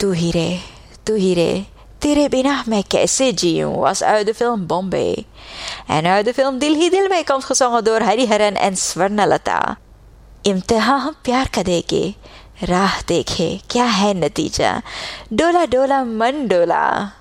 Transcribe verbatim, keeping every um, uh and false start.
तू ही रे तू ही रे तेरे बिना मैं कैसे जीऊं was uit de film Bombay. En uit de film Dil Hi Dil Mein komt gezongen door Hariharan en Swarnalata. इम्तिहान प्यार का देके राह देखे क्या है नतीजा डोला डोला मन डोला